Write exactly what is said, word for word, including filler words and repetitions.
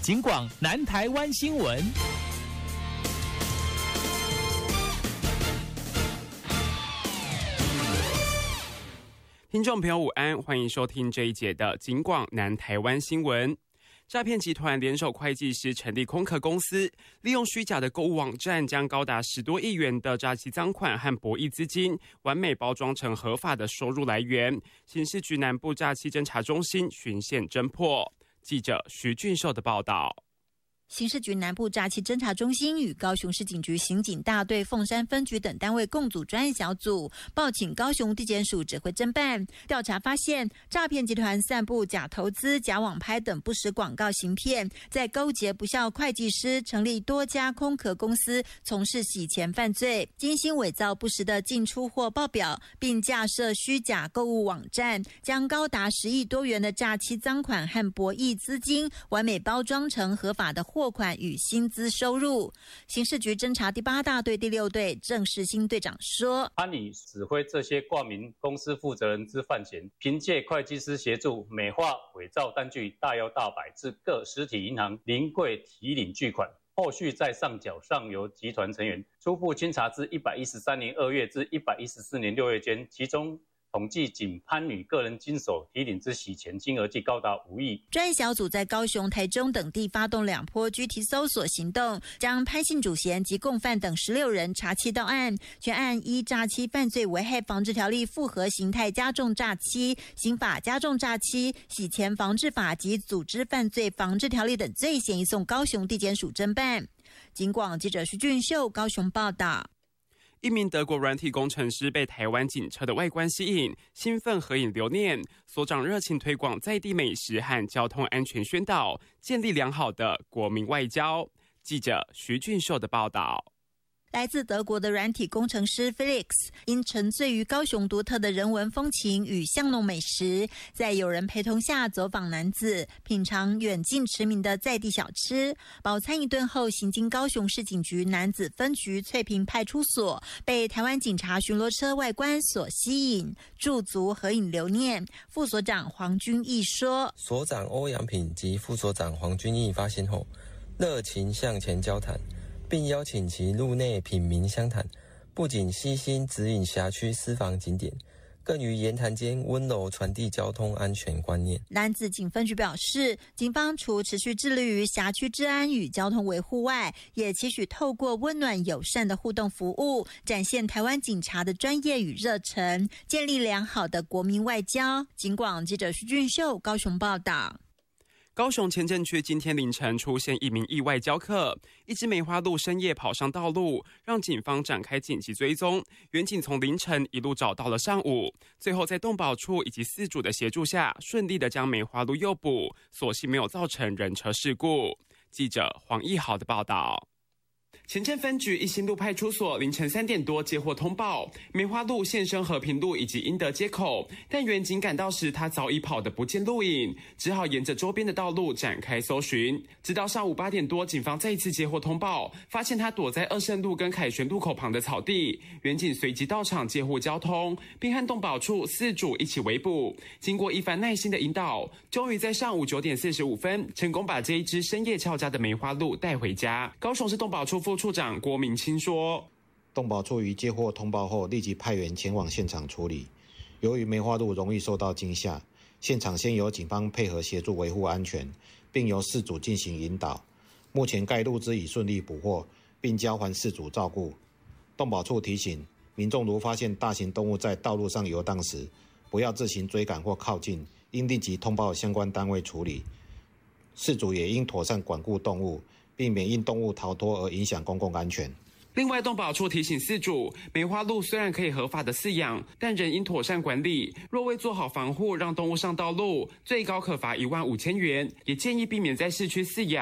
警广南台湾新闻。 听众朋友午安，欢迎收听这一节的警广南台湾新闻。诈骗集团联手会计师成立空壳公司，利用虚假的购物网站，将高达十多亿元的诈欺赃款和博弈资金，完美包装成合法的收入来源。刑事局南部诈欺侦查中心循线侦破。记者徐俊寿的报道。 刑事局南部诈欺侦查中心与高雄市警局刑警大队凤山分局等单位共组专案小组，报请高雄地检署指挥侦办。调查发现，诈骗集团散布假投资、假网拍等不实广告行骗，在勾结不肖会计师成立多家空壳公司，从事洗钱犯罪，精心伪造不实的进出货报表，并架设虚假购物网站，将高达十亿多元的诈欺赃款和博弈资金，完美包装成合法的货款与薪资收入。刑事局侦查第八大队第六队郑世兴队长说， 他拟指挥这些挂名公司负责人之犯嫌，凭借会计师协助，美化伪造单据，大摇大摆至各实体银行临柜提领巨款，后续再上缴上游集团成员。初步清查至一百一十三年二月至一百一十四年六月间，其中统计仅潘女个人经手提领之洗钱金额计高达五亿。 专案小组在高雄、台中等地发动两波具体搜索行动，将潘姓主嫌及共犯等十六人查缉到案。全案依诈欺犯罪危害防治条例复合形态加重诈欺、刑法加重诈欺、洗钱防治法及组织犯罪防治条例等罪嫌移送高雄地检署侦办。警广记者徐俊秀高雄报道。 一名德国软体工程师被台湾警车的外观吸引，兴奋合影留念。所长热情推广在地美食和交通安全宣导，建立良好的国民外交。记者徐俊秀的报道。 来自德国的软体工程师 Felix 因沉醉于高雄独特的人文风情与巷弄美食，在友人陪同下走访楠梓，品尝远近驰名的在地小吃。饱餐一顿后，行经高雄市警局楠梓分局翠屏派出所，被台湾警察巡逻车外观所吸引，驻足合影留念。副所长黄君义说， 所长欧阳品及副所长黄君义发现后，热情向前交谈，并邀请其入内品茗相谈，不仅悉心指引辖区私房景点，更于言谈间温柔传递交通安全观念。 楠梓警分局表示，警方除持续致力于辖区治安与交通维护外，也期许透过温暖友善的互动服务，展现台湾警察的专业与热忱，建立良好的国民外交。警广记者徐俊秀高雄报道。 高雄前镇区今天凌晨出现一名意外交客，一只梅花鹿深夜跑上道路，让警方展开紧急追踪。员警从凌晨一路找到了上午，最后在动保处以及饲主的协助下，顺利的将梅花鹿诱捕，所幸没有造成人车事故。记者黄义豪的报道。前镇分局一心路派出所凌晨三点多接获通报，梅花鹿现身和平路以及英德街口，但员警赶到时，他早已跑得不见路影，只好沿着周边的道路展开搜寻。直到上午八点多，警方再一次接获通报，发现他躲在二圣路跟凯旋路口旁的草地，员警随即到场戒护交通，并和动保处饲主一起围捕。经过一番耐心的引导，终于在上午九点四十五分，成功把这一只深夜翘家的梅花鹿带回家。高雄市动保处副处长郭明清说， 动保处于接获通报后立即派员前往现场处理。由于梅花鹿容易受到惊吓，现场先由警方配合协助维护安全，并由饲主进行引导。目前该鹿只已顺利捕获，并交还饲主照顾。动保处提醒民众，如发现大型动物在道路上游荡时，不要自行追赶或靠近，应立即通报相关单位处理。饲主也应妥善管顾动物，避免因动物逃脱而影响公共安全。 另外，动保处提醒饲主，梅花鹿虽然可以合法的饲养，但仍应妥善管理。若未做好防护，让动物上道路，最高可罚一万五千元。也建议避免在市区饲养。